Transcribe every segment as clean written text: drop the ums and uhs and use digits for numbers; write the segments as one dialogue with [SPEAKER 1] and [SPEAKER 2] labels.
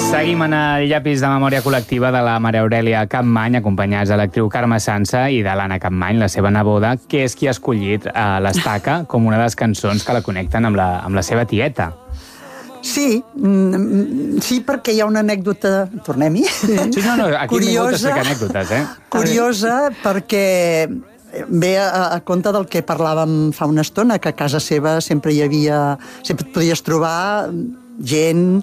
[SPEAKER 1] Seguim en el llapis de memòria col·lectiva de la Maria Aurèlia Capmany, acompanyats de l'actriu Carme Sansa i de l'Anna Capmany, la seva neboda, que és qui ha escollit l'Estaca com una de les cançons que la connecten amb la seva tieta.
[SPEAKER 2] Sí, perquè hi ha una anècdota... Tornem-hi?
[SPEAKER 1] Sí, no, aquí m'he hagut d'explicar anècdotes,
[SPEAKER 2] Curiosa, perquè ve a compte del que parlàvem fa una estona, que a casa seva sempre et podies trobar gent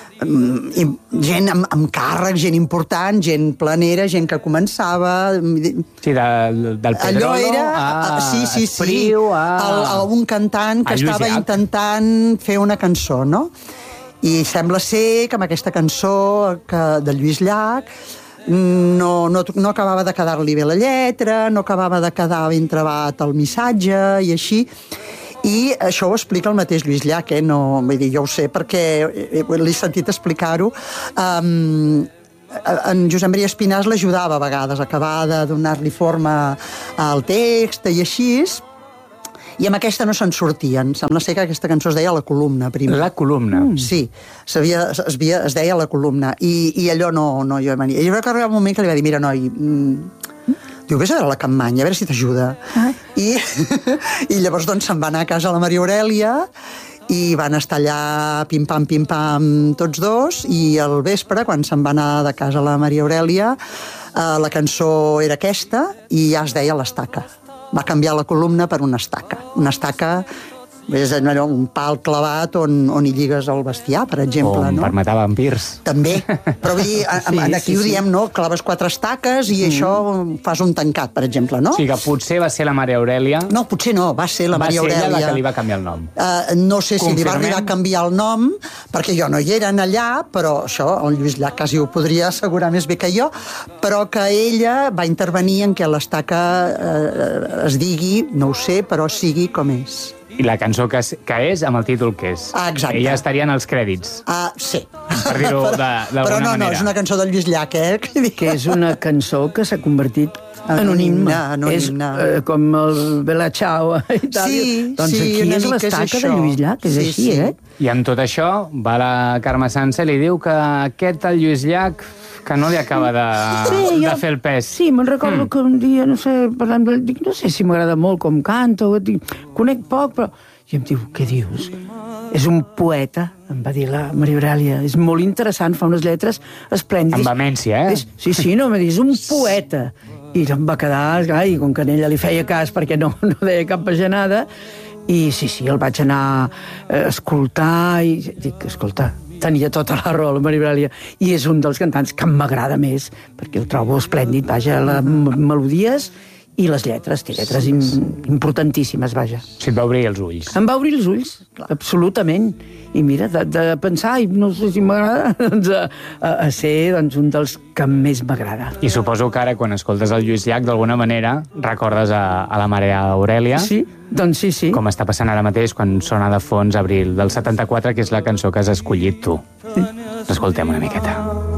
[SPEAKER 2] amb càrrec, gent important, gent planera, gent que començava...
[SPEAKER 1] Sí, del Pedrolo a Espriu
[SPEAKER 2] a un cantant que estava intentant fer una cançó, no? I sembla ser que amb aquesta cançó de Lluís Llach no acabava de quedar-li bé la lletra, no acabava de quedar ben travat el missatge i així. I això ho explica el mateix Lluís Llach, no, vull dir, jo ho sé perquè l'he sentit explicar-ho. En Josep Maria Espinàs l'ajudava a vegades a acabar de donar-li forma al text i així, i amb aquesta no se'n sortien. Sembla ser que aquesta cançó es deia La Columna, primer.
[SPEAKER 1] La Columna?
[SPEAKER 2] Sí, es deia La Columna, i allò no jo venia. I jo crec que arriba un moment que li va dir, mira, noi, diu, vés a veure la Capmany, a veure si t'ajuda. I llavors doncs se'n va anar a casa la Maria Aurèlia i van estar allà pim-pam, tots dos, i al vespre, quan se'n va anar de casa la Maria Aurèlia, la cançó era aquesta i ja es deia l'Estaca. Va canviar la columna per una estaca. Una estaca és un pal clavat on hi lligues el bestiar, per exemple.
[SPEAKER 1] O per matar vampirs.
[SPEAKER 2] També, però vull dir, aquí ho diem, no? Claves 4 estaques i això fas un tancat, per exemple, no?
[SPEAKER 1] O sigui que potser va ser la Maria Aurèlia...
[SPEAKER 2] No, potser no, va ser la Maria Aurèlia.
[SPEAKER 1] Va ser ella la que li va canviar el nom.
[SPEAKER 2] No sé si li va arribar a canviar el nom, perquè jo no hi era allà, però això, el Lluís Llach quasi ho podria assegurar més bé que jo, però que ella va intervenir en què l'estaca es digui, no ho sé, però sigui com és.
[SPEAKER 1] I la cançó que és amb el títol que és.
[SPEAKER 2] Exacte.
[SPEAKER 1] Ella estaria en els crèdits.
[SPEAKER 2] Sí.
[SPEAKER 1] Per dir-ho d'alguna
[SPEAKER 2] manera. Però no, és una cançó del Lluís Llach,
[SPEAKER 3] Que és una cançó que s'ha convertit en un himne. És com el Bella Ciao a Itàlia. Doncs aquí és l'Estaca de Lluís Llach, és així,
[SPEAKER 1] I amb tot això, va la Carme Sansa i li diu que aquest el Lluís Llach que no li acaba de fer el pes.
[SPEAKER 3] Sí, me'n recordo que un dia, no sé, parlant del... Dic, no sé si m'agrada molt com canta, o dic, conec poc, però... I em diu, què dius? És un poeta, em va dir la Maria Aurèlia. És molt interessant, fa unes lletres esplèndides.
[SPEAKER 1] Amb vehemència,
[SPEAKER 3] Sí, no, m'ha dit, és un poeta. I em va quedar, clar, i com que a ella li feia cas perquè no deia cap pajanada, i sí, el vaig anar a escoltar, i dic, escolta, tenia tota la raó, la Maria Aurèlia, i és un dels cantants que m'agrada més, perquè ho trobo esplèndid, vaja, les melodies i les lletres, té lletres importantíssimes, vaja.
[SPEAKER 1] Si et va obrir els ulls.
[SPEAKER 3] Em va obrir els ulls, absolutament. I mira, de pensar, i no sé si m'agrada, doncs a ser un dels que més m'agrada.
[SPEAKER 1] I suposo que ara, quan escoltes el Lluís Llach, d'alguna manera recordes a la Maria Aurèlia.
[SPEAKER 3] Sí, doncs sí.
[SPEAKER 1] Com està passant ara mateix quan sona de fons Abril del 74, que és la cançó que has escollit tu. L'escoltem una miqueta.